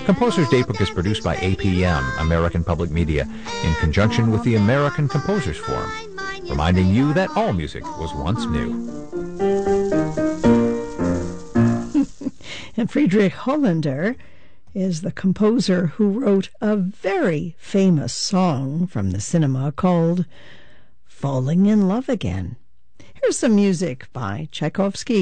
Composer's Daybook is produced by APM, American Public Media, in conjunction with the American Composers Forum, reminding you that all music was once new. And Friedrich Hollander is the composer who wrote a very famous song from the cinema called Falling in Love Again. Here's some music by Tchaikovsky.